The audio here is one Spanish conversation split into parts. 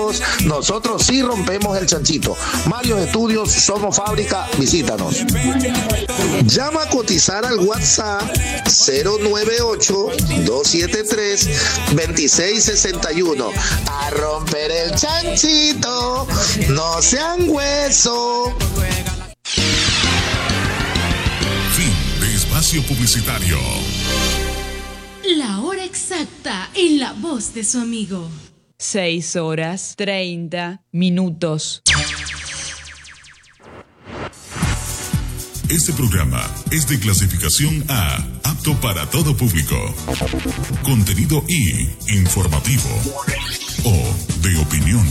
chanchitos. Nosotros sí rompemos el chanchito. Mario Estudios, somos fábrica, visítanos. Llama a cotizar al WhatsApp 098-273-2661. A romper el chanchito, no sean hueso. Fin de espacio publicitario. La hora exacta en la voz de su amigo. 6:30. Este programa es de clasificación A, apto para todo público. Contenido I, informativo. O, de opinión.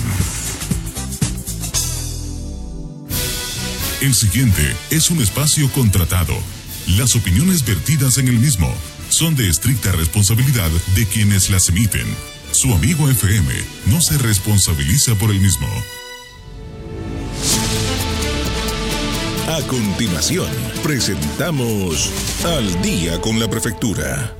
El siguiente es un espacio contratado. Las opiniones vertidas en el mismo son de estricta responsabilidad de quienes las emiten. Su amigo FM no se responsabiliza por el mismo. A continuación, presentamos Al Día con la Prefectura.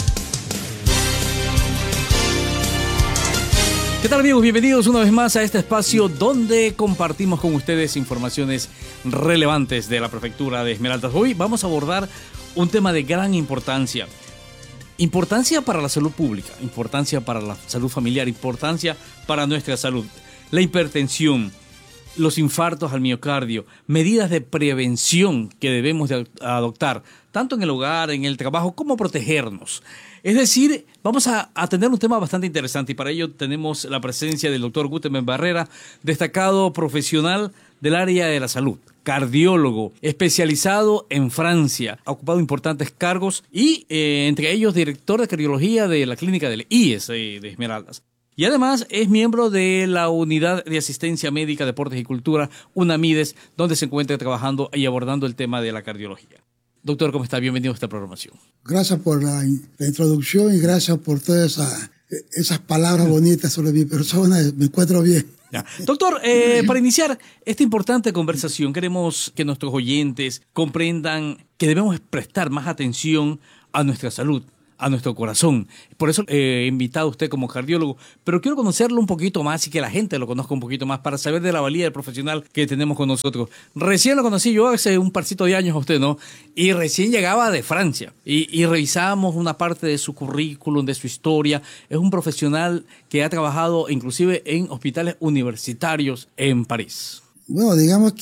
¿Qué tal, amigos? Bienvenidos una vez más a este espacio donde compartimos con ustedes informaciones relevantes de la Prefectura de Esmeraldas. Hoy vamos a abordar un tema de gran importancia. Importancia para la salud pública, importancia para la salud familiar, importancia para nuestra salud. La hipertensión, los infartos al miocardio, medidas de prevención que debemos de adoptar, tanto en el hogar, en el trabajo, cómo protegernos. Es decir, vamos a tener un tema bastante interesante y para ello tenemos la presencia del doctor Gutenberg Barrera, destacado profesional del área de la salud, cardiólogo, especializado en Francia, ha ocupado importantes cargos y entre ellos director de cardiología de la clínica del IES de Esmeraldas. Y además es miembro de la Unidad de Asistencia Médica, Deportes y Cultura, UNAMIDES, donde se encuentra trabajando y abordando el tema de la cardiología. Doctor, ¿cómo está? Bienvenido a esta programación. Gracias por la introducción y gracias por todas esas palabras bonitas sobre mi persona. Me encuentro bien. Ya. Doctor, para iniciar esta importante conversación, queremos que nuestros oyentes comprendan que debemos prestar más atención a nuestra salud, a nuestro corazón. Por eso he invitado a usted como cardiólogo, pero quiero conocerlo un poquito más y que la gente lo conozca un poquito más para saber de la valía del profesional que tenemos con nosotros. Recién lo conocí yo hace un parcito de años a usted, ¿no? Y recién llegaba de Francia y revisábamos una parte de su currículum, de su historia. Es un profesional que ha trabajado inclusive en hospitales universitarios en París. Bueno, digamos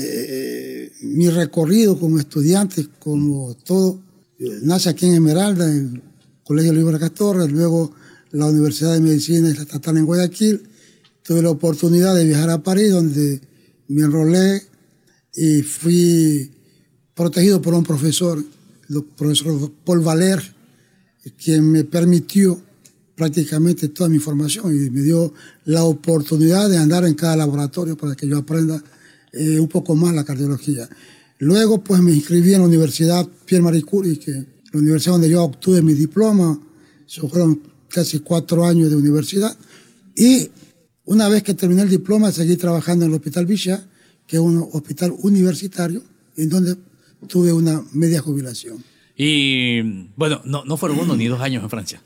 que mi recorrido como estudiante, como todo, nace aquí en Esmeralda, en el Colegio Luis Vargas Torres, luego la Universidad de Medicina y la Estatal en Guayaquil. Tuve la oportunidad de viajar a París, donde me enrolé y fui protegido por un profesor, el profesor Paul Valer, quien me permitió prácticamente toda mi formación y me dio la oportunidad de andar en cada laboratorio para que yo aprenda un poco más la cardiología. Luego, pues, me inscribí en la Universidad Pierre Marie Curie, que es la universidad donde yo obtuve mi diploma. Eso fueron casi 4 años de universidad. Y una vez que terminé el diploma, seguí trabajando en el Hospital Bichat, que es un hospital universitario, en donde tuve una media jubilación. Y, bueno, no fueron 1 ni 2 años en Francia.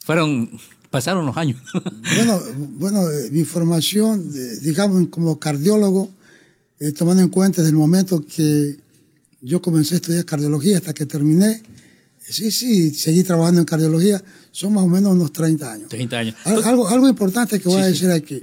Pasaron los años. Bueno, mi formación, digamos, como cardiólogo, tomando en cuenta desde el momento que yo comencé a estudiar cardiología hasta que terminé, sí, seguí trabajando en cardiología, son más o menos unos 30 años. 30 años. Algo importante que voy a decir aquí.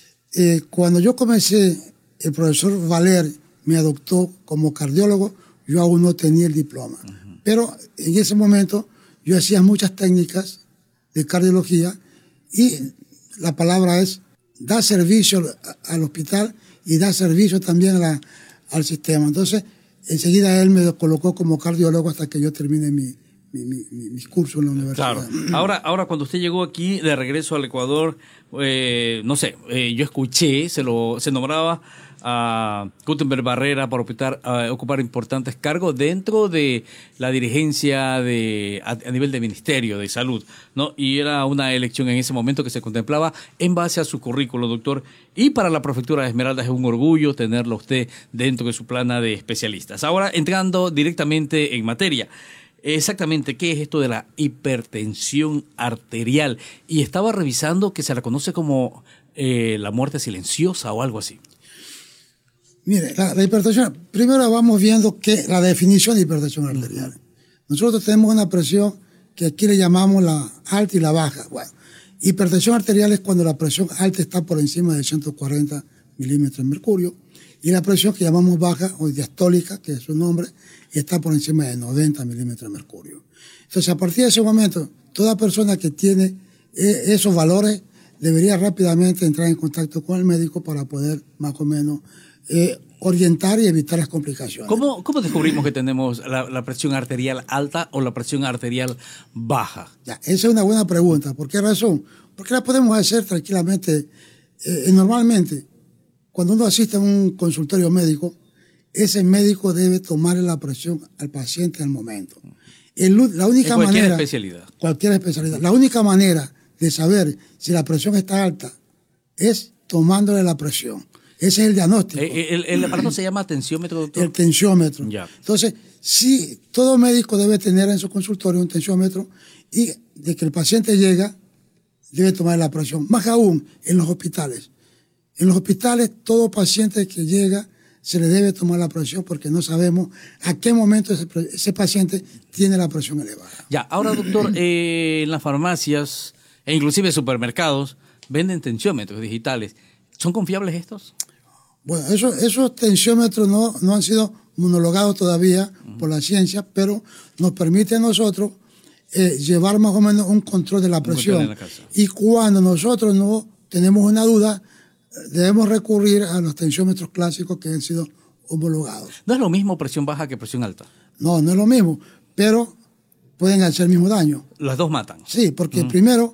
Cuando yo comencé, el profesor Valer me adoptó como cardiólogo, yo aún no tenía el diploma. Uh-huh. Pero en ese momento yo hacía muchas técnicas de cardiología y la palabra es dar servicio al hospital y da servicio también al sistema. Entonces, enseguida él me colocó como cardiólogo hasta que yo termine mis cursos en la universidad. Claro. Ahora cuando usted llegó aquí de regreso al Ecuador, no sé, yo escuché, se nombraba a Gutenberg Barrera para ocupar importantes cargos dentro de la dirigencia a nivel de Ministerio de Salud, ¿no? Y era una elección en ese momento que se contemplaba en base a su currículo, doctor. Y para la Prefectura de Esmeraldas es un orgullo tenerlo usted dentro de su plana de especialistas. Ahora, entrando directamente en materia. Exactamente, ¿qué es esto de la hipertensión arterial? Y estaba revisando que se la conoce como la muerte silenciosa o algo así? Mire, la hipertensión, primero vamos viendo la definición de hipertensión arterial. Nosotros tenemos una presión que aquí le llamamos la alta y la baja. Bueno, hipertensión arterial es cuando la presión alta está por encima de 140 milímetros de mercurio, y la presión que llamamos baja o diastólica, que es su nombre, está por encima de 90 milímetros de mercurio. Entonces, a partir de ese momento, toda persona que tiene esos valores debería rápidamente entrar en contacto con el médico para poder más o menos orientar y evitar las complicaciones. ¿Cómo descubrimos que tenemos la presión arterial alta o la presión arterial baja? Ya, esa es una buena pregunta. ¿Por qué razón? Porque la podemos hacer tranquilamente. Normalmente, cuando uno asiste a un consultorio médico, ese médico debe tomarle la presión al paciente al momento. La única cualquier manera, especialidad. Cualquier especialidad. La única manera de saber si la presión está alta es tomándole la presión. Ese es el diagnóstico. ¿El aparato se llama tensiómetro, doctor? El tensiómetro. Ya. Entonces, sí, todo médico debe tener en su consultorio un tensiómetro, y de que el paciente llega, debe tomar la presión. Más aún en los hospitales. En los hospitales, todo paciente que llega se le debe tomar la presión, porque no sabemos a qué momento ese paciente tiene la presión elevada. Ya, ahora, doctor, en las farmacias e inclusive supermercados venden tensiómetros digitales. ¿Son confiables estos? Bueno, esos tensiómetros no han sido homologados todavía por la ciencia, pero nos permite a nosotros llevar más o menos un control de la presión. Y cuando nosotros no tenemos una duda, debemos recurrir a los tensiómetros clásicos que han sido homologados. ¿No es lo mismo presión baja que presión alta? No es lo mismo, pero pueden hacer el mismo daño. Las dos matan. Sí, porque primero,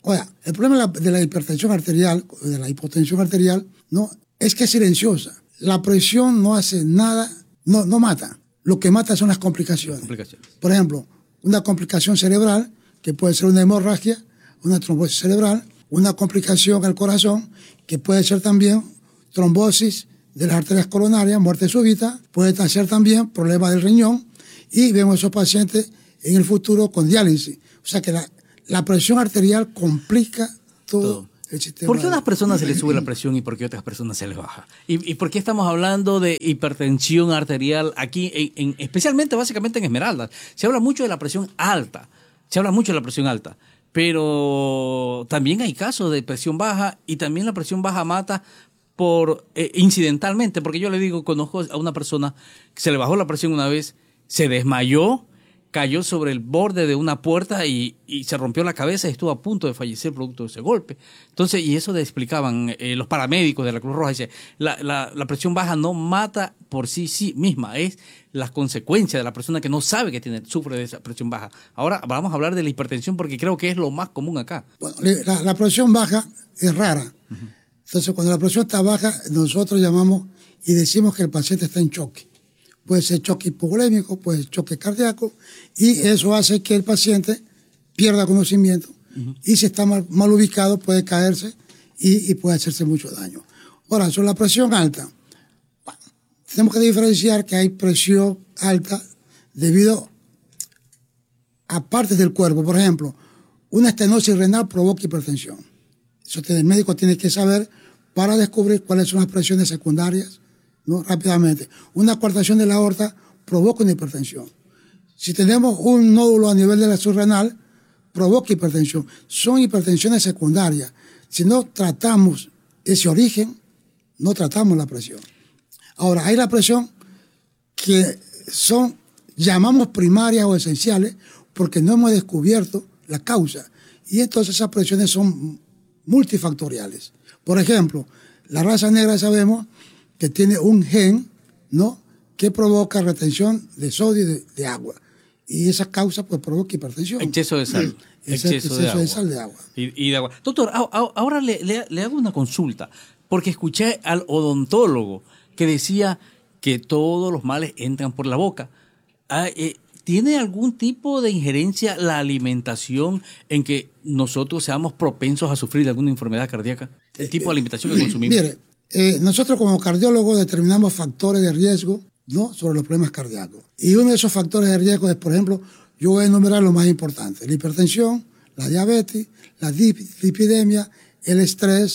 el problema de la hipertensión arterial, de la hipotensión arterial, no es que es silenciosa. La presión no hace nada, no mata. Lo que mata son las complicaciones. Por ejemplo, una complicación cerebral, que puede ser una hemorragia, una trombosis cerebral, una complicación al corazón, que puede ser también trombosis de las arterias coronarias, muerte súbita, puede ser también problema del riñón, y vemos a esos pacientes en el futuro con diálisis. O sea que la presión arterial complica todo el sistema. ¿Por qué a unas personas se les sube la presión y por qué a otras personas se les baja? ¿Y por qué estamos hablando de hipertensión arterial aquí, especialmente, básicamente en Esmeraldas? Se habla mucho de la presión alta, pero también hay casos de presión baja, y también la presión baja mata incidentalmente, porque yo le digo, conozco a una persona que se le bajó la presión una vez, se desmayó, cayó sobre el borde de una puerta y se rompió la cabeza y estuvo a punto de fallecer producto de ese golpe. Entonces, y eso le explicaban los paramédicos de la Cruz Roja. Dice, la presión baja no mata por sí misma, es las consecuencias de la persona que no sabe que sufre de esa presión baja. Ahora vamos a hablar de la hipertensión, porque creo que es lo más común acá. Bueno, la presión baja es rara. Entonces, cuando la presión está baja, nosotros llamamos y decimos que el paciente está en choque. Puede ser choque hipovolémico, puede ser choque cardíaco, y eso hace que el paciente pierda conocimiento, y si está mal ubicado puede caerse y puede hacerse mucho daño. Ahora, sobre la presión alta, bueno, tenemos que diferenciar que hay presión alta debido a partes del cuerpo. Por ejemplo, una estenosis renal provoca hipertensión. Eso el médico tiene que saber para descubrir cuáles son las presiones secundarias, ¿no? Rápidamente. Una coartación de la aorta provoca una hipertensión. Si tenemos un nódulo a nivel de la subrenal, provoca hipertensión. Son hipertensiones secundarias. Si no tratamos ese origen, no tratamos la presión. Ahora, hay la presión que llamamos primarias o esenciales, porque no hemos descubierto la causa. Y entonces esas presiones son multifactoriales. Por ejemplo, la raza negra sabemos que tiene un gen, ¿no?, que provoca retención de sodio y de agua. Y esa causa pues provoca hipertensión. Exceso de sal. Exceso de sal de agua. Y de agua. Doctor, ahora le hago una consulta, porque escuché al odontólogo que decía que todos los males entran por la boca. ¿Tiene algún tipo de injerencia la alimentación en que nosotros seamos propensos a sufrir de alguna enfermedad cardíaca? ¿El tipo de alimentación que consumimos? Mire, nosotros como cardiólogos determinamos factores de riesgo, ¿no?, sobre los problemas cardíacos. Y uno de esos factores de riesgo es, por ejemplo, yo voy a enumerar los más importantes: la hipertensión, la diabetes, la dislipidemia, el estrés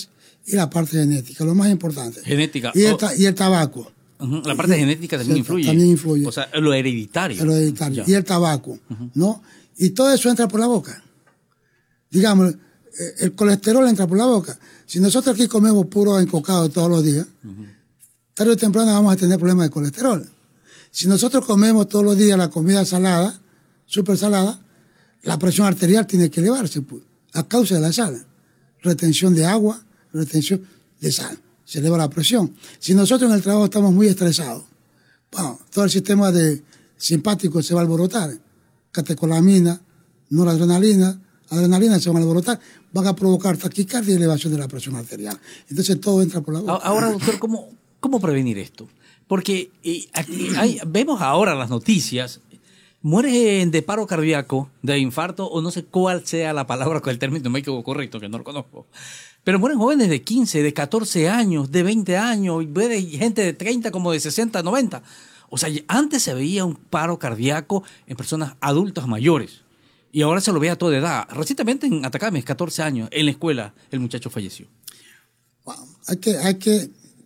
y la parte genética, lo más importante. Genética. Y el tabaco. La parte genética también influye. También influye. O sea, lo hereditario. Lo hereditario. Y el tabaco, ¿no? Y todo eso entra por la boca. Digamos, el colesterol entra por la boca. Si nosotros aquí comemos puro encocado todos los días, tarde o temprano vamos a tener problemas de colesterol. Si nosotros comemos todos los días la comida salada, súper salada, la presión arterial tiene que elevarse pues, a causa de la sal. Retención de agua, retención de sal. Se eleva la presión. Si nosotros en el trabajo estamos muy estresados, bueno, todo el sistema simpático se va a alborotar. Catecolamina, noradrenalina, adrenalina se van a alborotar, van a provocar taquicardia y elevación de la presión arterial. Entonces todo entra por la boca. Ahora, doctor, ¿cómo prevenir esto? Porque vemos ahora las noticias, mueren de paro cardíaco, de infarto, o no sé cuál sea la palabra con el término médico correcto, que no lo conozco. Pero mueren jóvenes de 15, de 14 años, de 20 años, y gente de 30 como de 60, 90. O sea, antes se veía un paro cardíaco en personas adultas mayores y ahora se lo ve a toda edad. Recientemente en Atacames, 14 años, en la escuela, el muchacho falleció. Bueno, hay que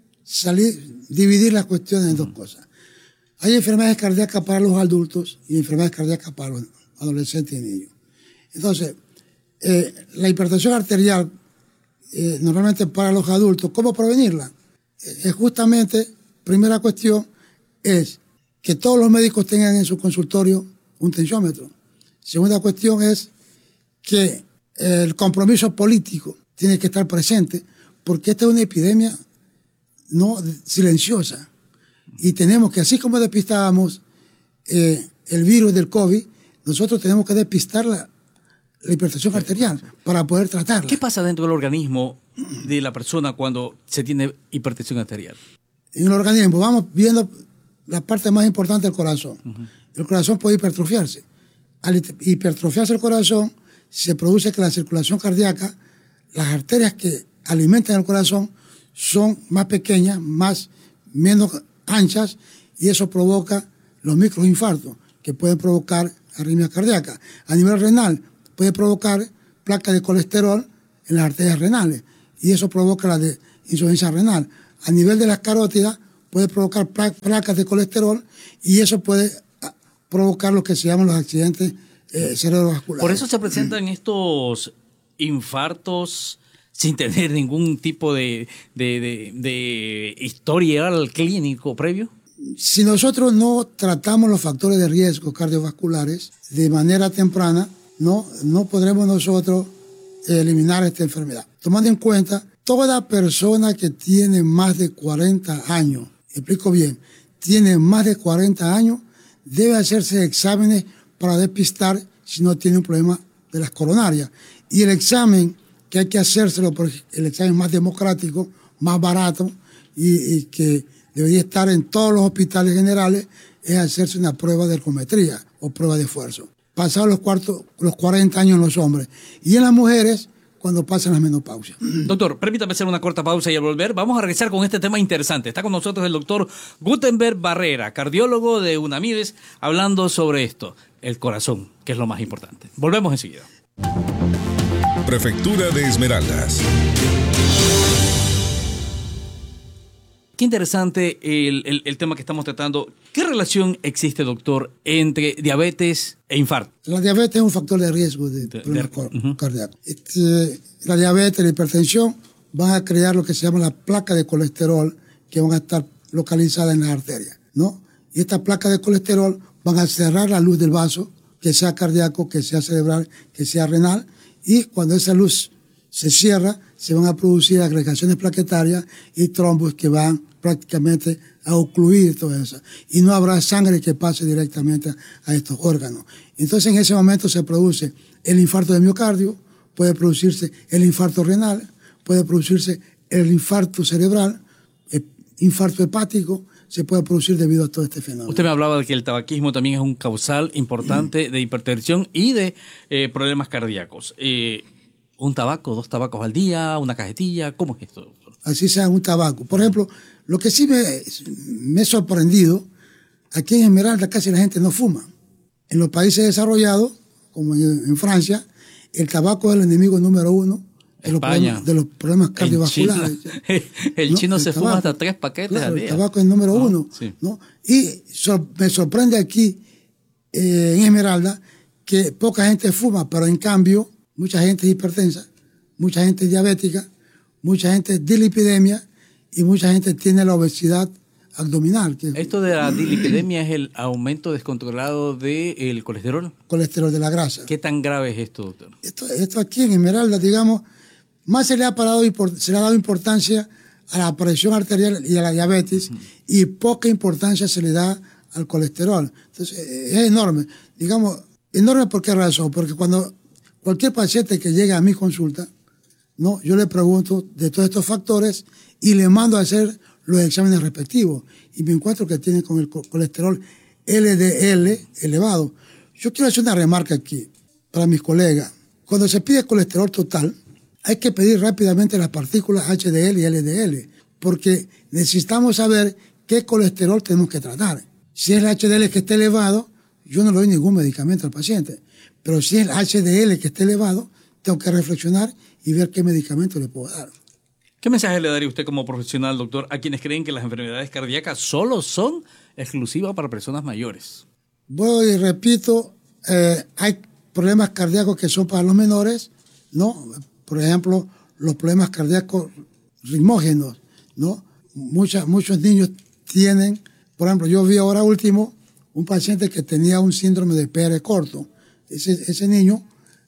dividir las cuestiones en dos cosas. Hay enfermedades cardíacas para los adultos y enfermedades cardíacas para los adolescentes y niños. Entonces, la hipertensión arterial, normalmente para los adultos, ¿cómo prevenirla? Justamente, primera cuestión, es que todos los médicos tengan en su consultorio un tensiómetro. Segunda cuestión es que el compromiso político tiene que estar presente porque esta es una epidemia no silenciosa y tenemos que, así como despistábamos el virus del COVID, nosotros tenemos que despistar la hipertensión arterial para poder tratarla. ¿Qué pasa dentro del organismo de la persona cuando se tiene hipertensión arterial? En el organismo vamos viendo la parte más importante del corazón. El corazón puede hipertrofiarse. Al hipertrofiarse el corazón, se produce que la circulación cardíaca, las arterias que alimentan el corazón son más pequeñas, menos anchas, y eso provoca los microinfartos, que pueden provocar arritmias cardíacas. A nivel renal, puede provocar placas de colesterol en las arterias renales, y eso provoca la insuficiencia renal. A nivel de las carótidas, puede provocar placas de colesterol y eso puede provocar lo que se llaman los accidentes cerebrovasculares. Por eso se presentan estos infartos sin tener ningún tipo de historial clínico previo. Si nosotros no tratamos los factores de riesgo cardiovasculares de manera temprana, no podremos nosotros eliminar esta enfermedad. Tomando en cuenta, toda persona que tiene más de 40 años, explico bien, tiene más de 40 años, debe hacerse exámenes para despistar si no tiene un problema de las coronarias. Y el examen que hay que hacérselo, porque el examen más democrático, más barato y que debería estar en todos los hospitales generales, es hacerse una prueba de ergometría o prueba de esfuerzo. Pasados los 40 años en los hombres. Y en las mujeres, cuando pasan las menopausias. Doctor, permítame hacer una corta pausa y al volver vamos a regresar con este tema interesante. Está con nosotros el doctor Gutenberg Barrera, cardiólogo de UNAMIDES, hablando sobre esto, el corazón, que es lo más importante. Volvemos enseguida. Prefectura de Esmeraldas. Qué interesante el tema que estamos tratando. ¿Qué relación existe, doctor, entre diabetes e infarto? La diabetes es un factor de riesgo de problemas cardíacos. La diabetes, la hipertensión van a crear lo que se llama la placa de colesterol que van a estar localizadas en las arterias, ¿no? Y estas placas de colesterol van a cerrar la luz del vaso, que sea cardíaco, que sea cerebral, que sea renal, y cuando esa luz se cierra, se van a producir agregaciones plaquetarias y trombos que van prácticamente a ocluir todo eso. Y no habrá sangre que pase directamente a estos órganos. Entonces, en ese momento se produce el infarto de miocardio, puede producirse el infarto renal, puede producirse el infarto cerebral, el infarto hepático, se puede producir debido a todo este fenómeno. Usted me hablaba de que el tabaquismo también es un causal importante de hipertensión y de problemas cardíacos. ¿Un tabaco, 2 tabacos al día, una cajetilla? ¿Cómo es esto, doctor? Así sea un tabaco. Por ejemplo, lo que sí me he sorprendido, aquí en Esmeralda casi la gente no fuma. En los países desarrollados, como en Francia, el tabaco es el enemigo número 1 España. De los problemas cardiovasculares. El ¿no? chino El se tabaco, fuma hasta 3 paquetes claro, al día. El tabaco es el número uno. Sí. ¿No? Y me sorprende aquí, en Esmeralda, que poca gente fuma, pero en cambio, mucha gente es hipertensa, mucha gente es diabética, mucha gente es dislipidemia y mucha gente tiene la obesidad abdominal. Esto de la dislipidemia es el aumento descontrolado del colesterol. Colesterol de la grasa. ¿Qué tan grave es esto, doctor? Esto aquí en Esmeralda, digamos, más se le ha dado importancia a la presión arterial y a la diabetes y poca importancia se le da al colesterol. Entonces, es enorme. Digamos, enorme ¿por qué razón? Porque cuando cualquier paciente que llega a mi consulta, ¿no? Yo le pregunto de todos estos factores y le mando a hacer los exámenes respectivos y me encuentro que tiene con el colesterol LDL elevado. Yo quiero hacer una remarca aquí para mis colegas. Cuando se pide colesterol total, hay que pedir rápidamente las partículas HDL y LDL, porque necesitamos saber qué colesterol tenemos que tratar. Si es el HDL que esté elevado, yo no le doy ningún medicamento al paciente. Pero si es el HDL que esté elevado, tengo que reflexionar y ver qué medicamento le puedo dar. ¿Qué mensaje le daría usted como profesional, doctor, a quienes creen que las enfermedades cardíacas solo son exclusivas para personas mayores? Voy y repito, hay problemas cardíacos que son para los menores, ¿no? Por ejemplo, los problemas cardíacos ritmógenos, ¿no? Muchos niños tienen, por ejemplo, yo vi ahora último un paciente que tenía un síndrome de PR corto. Ese niño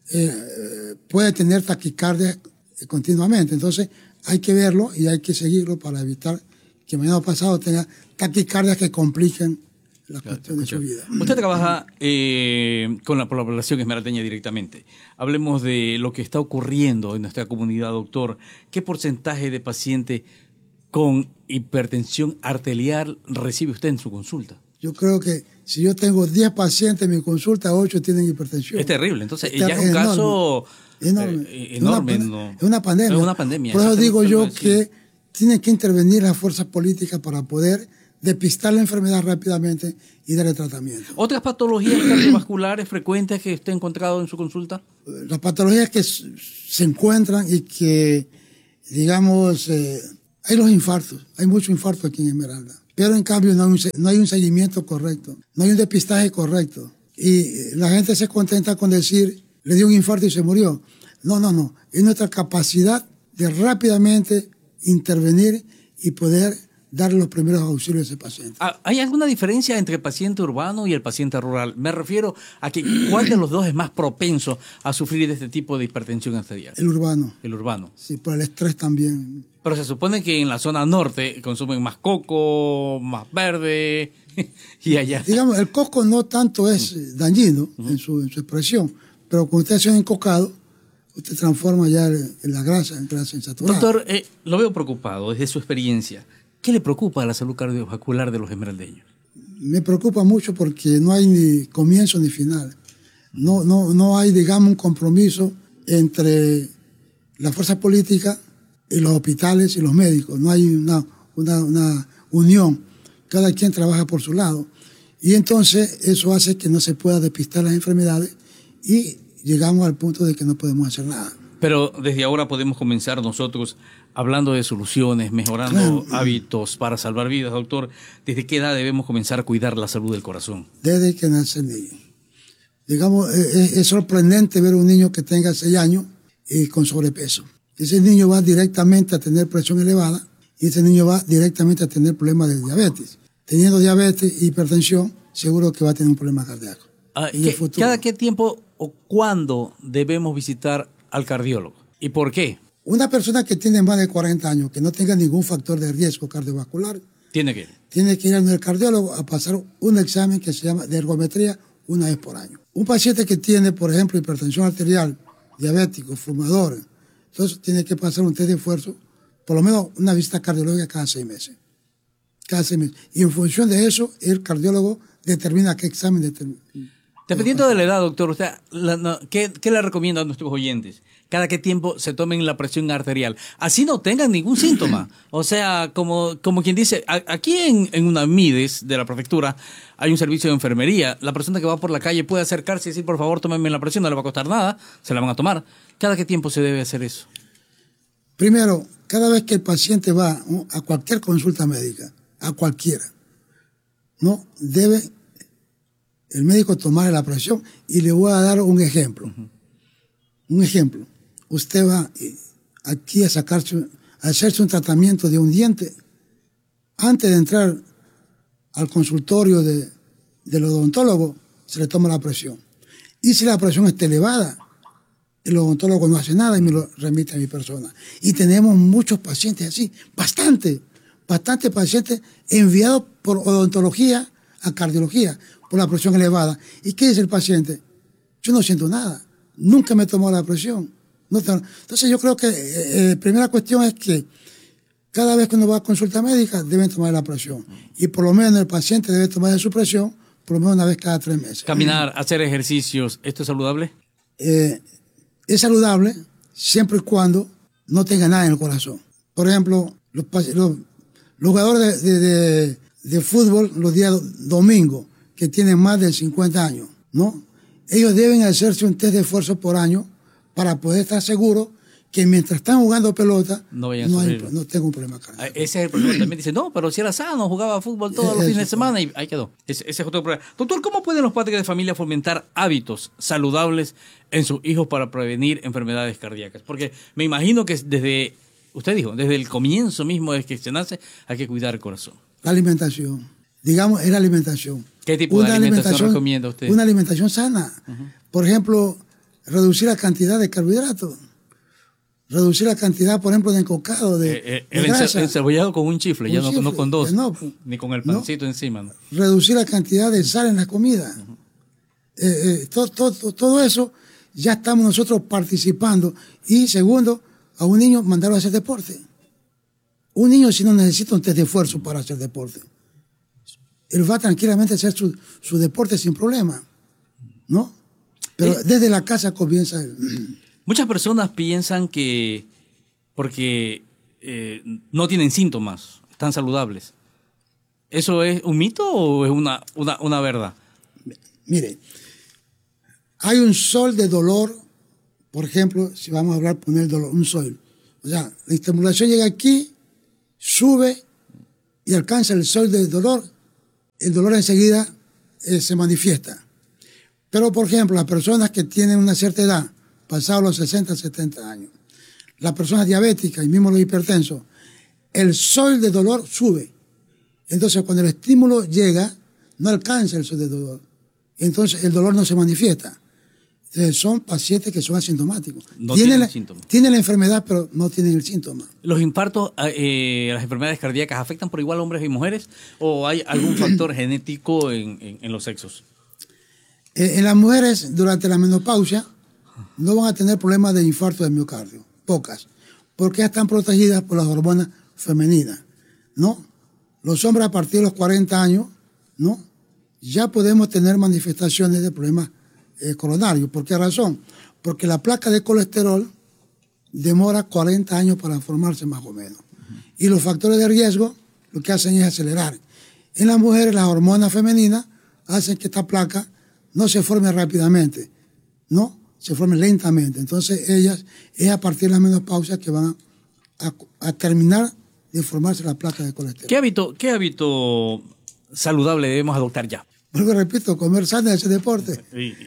puede tener taquicardia continuamente, entonces hay que verlo y hay que seguirlo para evitar que mañana pasado tenga taquicardias que compliquen la cuestión de su vida. Usted trabaja con la población esmeraldeña directamente. Hablemos de lo que está ocurriendo en nuestra comunidad, doctor. ¿Qué porcentaje de pacientes con hipertensión arterial recibe usted en su consulta? Yo creo que si yo tengo 10 pacientes en mi consulta, 8 tienen hipertensión. Es terrible, entonces ya es un caso enorme. Es una pandemia. Es una pandemia. Por eso digo yo que tienen que intervenir las fuerzas políticas para poder depistar la enfermedad rápidamente y darle tratamiento. ¿Otras patologías cardiovasculares frecuentes que usted ha encontrado en su consulta? Las patologías que se encuentran y que, digamos, hay los infartos. Hay mucho infarto aquí en Esmeralda. Pero en cambio no hay un seguimiento correcto, no hay un depistaje correcto. Y la gente se contenta con decir, le dio un infarto y se murió. No. Es nuestra capacidad de rápidamente intervenir y poder darle los primeros auxilios a ese paciente. ¿Hay alguna diferencia entre el paciente urbano y el paciente rural? Me refiero a que ¿cuál de los dos es más propenso a sufrir de este tipo de hipertensión arterial? El urbano. El urbano. Sí, por el estrés también. Pero se supone que en la zona norte consumen más coco, más verde, y allá. Digamos, el coco no tanto es dañino en su expresión, pero cuando usted hace un encocado, usted transforma ya la grasa en grasa insaturada. Doctor, lo veo preocupado desde su experiencia. ¿Qué le preocupa a la salud cardiovascular de los esmeraldeños? Me preocupa mucho porque no hay ni comienzo ni final. No hay, digamos, un compromiso entre la fuerza política y los hospitales y los médicos. No hay una unión. Cada quien trabaja por su lado. Y entonces eso hace que no se pueda despistar las enfermedades y llegamos al punto de que no podemos hacer nada. Pero desde ahora podemos comenzar nosotros hablando de soluciones, mejorando hábitos para salvar vidas, doctor. ¿Desde qué edad debemos comenzar a cuidar la salud del corazón? Desde que nace el niño. Digamos, es sorprendente ver un niño que tenga 6 años y con sobrepeso. Ese niño va directamente a tener presión elevada y ese niño va directamente a tener problemas de diabetes. Teniendo diabetes e hipertensión, seguro que va a tener un problema cardíaco. ¿Cada qué tiempo o cuándo debemos visitar al cardiólogo? ¿Y por qué? Una persona que tiene más de 40 años, que no tenga ningún factor de riesgo cardiovascular, tiene que ir al cardiólogo a pasar un examen que se llama de ergometría una vez por año. Un paciente que tiene, por ejemplo, hipertensión arterial, diabético, fumador, entonces tiene que pasar un test de esfuerzo, por lo menos una visita cardiológica cada 6 meses. Y en función de eso, el cardiólogo determina qué examen determina. Dependiendo de la edad, doctor, ¿qué le recomienda a nuestros oyentes? ¿Cada qué tiempo se tomen la presión arterial? Así no tengan ningún síntoma. O sea, como quien dice, aquí en Unamides de la prefectura hay un servicio de enfermería. La persona que va por la calle puede acercarse y decir, por favor, tómenme la presión, no le va a costar nada, se la van a tomar. ¿Cada qué tiempo se debe hacer eso? Primero, cada vez que el paciente va a cualquier consulta médica, a cualquiera, ¿no? Debe el médico tomarle la presión, y le voy a dar un ejemplo. Un ejemplo. Usted va aquí a hacerse un tratamiento de un diente. Antes de entrar al consultorio del odontólogo, se le toma la presión. Y si la presión está elevada, el odontólogo no hace nada y me lo remite a mi persona. Y tenemos muchos pacientes así, bastante pacientes enviados por odontología a cardiología por la presión elevada. ¿Y qué dice el paciente? Yo no siento nada, nunca me tomó la presión. Entonces yo creo que la primera cuestión es que cada vez que uno va a consulta médica deben tomar la presión. Y por lo menos el paciente debe tomar su presión por lo menos una vez cada 3 meses. Caminar, hacer ejercicios, ¿esto es saludable? Es saludable siempre y cuando no tenga nada en el corazón. Por ejemplo, los jugadores de fútbol los días domingos que tienen más de 50 años, ¿no? Ellos deben hacerse un test de esfuerzo por año para poder estar seguros que mientras están jugando pelota no tengo un problema cardíaco. Ese es el problema. También dicen, no, pero si era sano, jugaba fútbol todos los fines de semana y ahí quedó. Ese es otro problema. Doctor, ¿cómo pueden los padres de familia fomentar hábitos saludables en sus hijos para prevenir enfermedades cardíacas? Porque me imagino que desde el comienzo mismo, desde que se nace, hay que cuidar el corazón. La alimentación. Digamos, es la alimentación. ¿Qué tipo de alimentación recomienda usted? Una alimentación sana. Por ejemplo, reducir la cantidad de carbohidratos. Reducir la cantidad, por ejemplo, de encocado, de grasa. Encebollado con un chifle, ya no con dos, ni con el pancito no. encima. ¿No? Reducir la cantidad de sal en la comida. Todo eso ya estamos nosotros participando. Y segundo, a un niño mandarlo a hacer deporte. Un niño si no necesita un test de esfuerzo para hacer deporte. Él va tranquilamente a hacer su deporte sin problema, ¿no? Pero desde la casa comienza él. Muchas personas piensan que porque no tienen síntomas, están saludables. ¿Eso es un mito o es una verdad? Mire, hay un sol de dolor, por ejemplo, si vamos a poner el dolor, un sol. O sea, la estimulación llega aquí, sube y alcanza el sol del dolor. El dolor enseguida se manifiesta. Pero, por ejemplo, las personas que tienen una cierta edad, pasados los 60, 70 años, las personas diabéticas y mismo los hipertensos, el sol de dolor sube. Entonces, cuando el estímulo llega, no alcanza el sol de dolor. Entonces, el dolor no se manifiesta. Entonces, son pacientes que son asintomáticos. No tienen síntomas. Tienen la enfermedad, pero no tienen el síntoma. ¿Los infartos, las enfermedades cardíacas, afectan por igual a hombres y mujeres? ¿O hay algún factor genético en los sexos? En las mujeres, durante la menopausia, no van a tener problemas de infarto de miocardio, pocas, porque ya están protegidas por las hormonas femeninas, ¿no? Los hombres a partir de los 40 años, ¿no? Ya podemos tener manifestaciones de problemas coronarios. ¿Por qué razón? Porque la placa de colesterol demora 40 años para formarse más o menos. Y los factores de riesgo lo que hacen es acelerar. En las mujeres, las hormonas femeninas hacen que esta placa no se forme rápidamente, ¿no? Se forme lentamente. Entonces ellas, es a partir de la menopausia que van a terminar de formarse la placa de colesterol. ¿Qué hábito saludable debemos adoptar ya? Vuelvo, repito, comer sano y hacer deporte.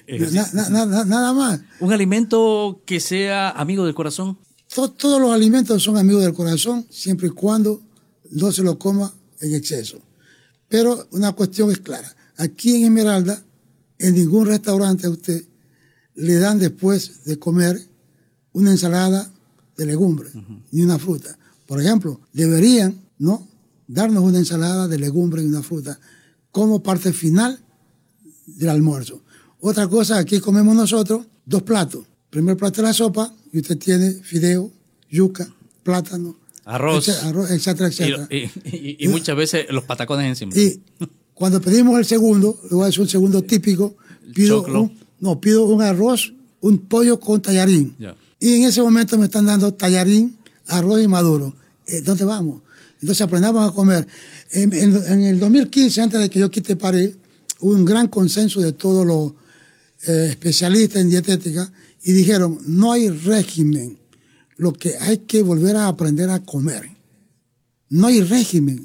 Nada más. ¿Un alimento que sea amigo del corazón? Todos los alimentos son amigos del corazón, siempre y cuando no se lo coma en exceso. Pero una cuestión es clara. Aquí en Esmeralda, en ningún restaurante a usted le dan después de comer una ensalada de legumbres, ni una fruta. Por ejemplo, deberían, ¿no?, darnos una ensalada de legumbres y una fruta como parte final del almuerzo. Otra cosa, aquí comemos nosotros 2 platos. Primer plato de la sopa, y usted tiene fideo, yuca, plátano, arroz, etcétera, etcétera. Y muchas veces los patacones encima. Y cuando pedimos el segundo, le voy a decir un segundo típico, pido un arroz, un pollo con tallarín. Yeah. Y en ese momento me están dando tallarín, arroz y maduro. ¿Dónde vamos? Entonces aprendamos a comer. En el 2015, antes de que yo quite París, hubo un gran consenso de todos los especialistas en dietética y dijeron, no hay régimen. lo que hay que volver a aprender a comer. No hay régimen.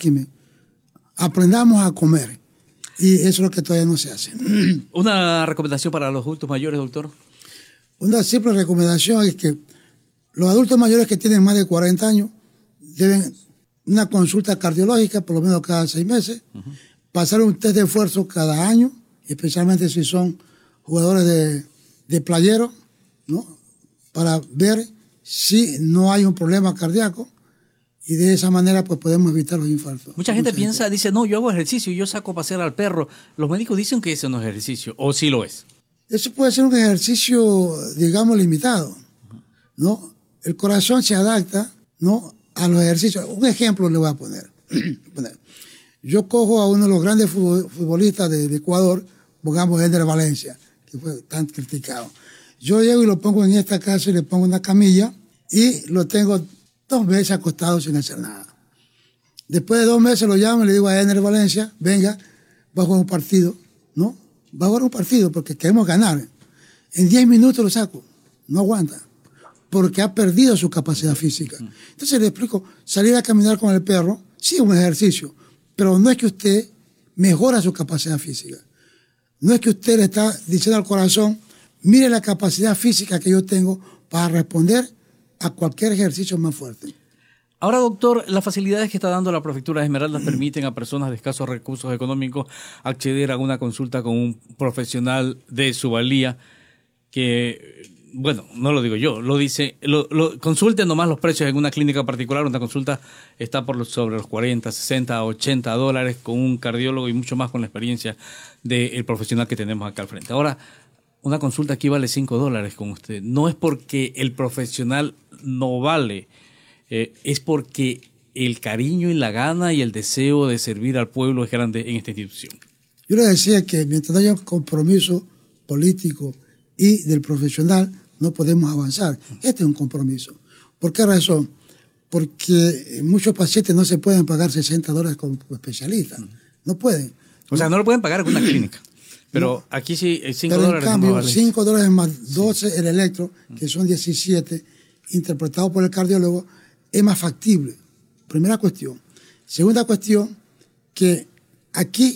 Aprendamos a comer. Y eso es lo que todavía no se hace. ¿Una recomendación para los adultos mayores, doctor? Una simple recomendación es que los adultos mayores que tienen más de 40 años deben una consulta cardiológica por lo menos cada 6 meses, pasar un test de esfuerzo cada año, especialmente si son jugadores de playero, ¿no? Para ver si no hay un problema cardíaco y de esa manera pues podemos evitar los infartos. Mucha gente dice, no, yo hago ejercicio y yo saco a pasear al perro. Los médicos dicen que eso no es ejercicio, o sí lo es. Eso puede ser un ejercicio, digamos, limitado, ¿no? El corazón se adapta, ¿no?, a los ejercicios. Un ejemplo le voy a poner. Yo cojo a uno de los grandes futbolistas de Ecuador, pongamos Ender Valencia, que fue tan criticado. Yo llego y lo pongo en esta casa y le pongo una camilla y lo tengo 2 meses acostado sin hacer nada. Después de 2 meses lo llamo y le digo a Ender Valencia, venga, va a jugar un partido, ¿no? Va a jugar un partido porque queremos ganar. En 10 minutos lo saco, no aguanta, porque ha perdido su capacidad física. Entonces le explico, salir a caminar con el perro, sí es un ejercicio, pero no es que usted mejora su capacidad física. No es que usted le está diciendo al corazón, mire la capacidad física que yo tengo para responder a cualquier ejercicio más fuerte. Ahora, doctor, las facilidades que está dando la Prefectura de Esmeraldas permiten a personas de escasos recursos económicos acceder a una consulta con un profesional de su valía que, bueno, no lo digo yo, lo dice, consulten nomás los precios en una clínica particular. Una consulta está sobre los 40, 60, 80 dólares con un cardiólogo y mucho más con la experiencia del profesional que tenemos acá al frente. Ahora, una consulta aquí vale 5 dólares con usted. No es porque el profesional no vale, es porque el cariño y la gana y el deseo de servir al pueblo es grande en esta institución. Yo le decía que mientras haya un compromiso político y del profesional, no podemos avanzar. Este es un compromiso. ¿Por qué razón? Porque muchos pacientes no se pueden pagar 60 dólares como especialistas. No pueden. O sea, no lo pueden pagar en una clínica. Pero no, aquí sí, 5 dólares. En cambio, 5 dólares más 12 el electro, que son 17, interpretado por el cardiólogo, es más factible. Primera cuestión. Segunda cuestión, que aquí